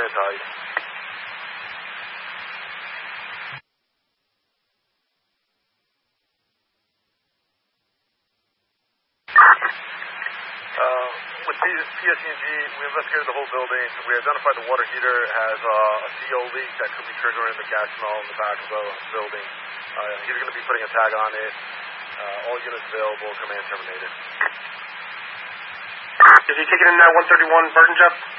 hang tight. With PSE&G, we investigated the whole building. We identified the water heater has a CO leak that could be triggering the gas smell in the back of the building. He's going to be putting a tag on it. All units available, command terminated. Is he taking in that 131 Burton job?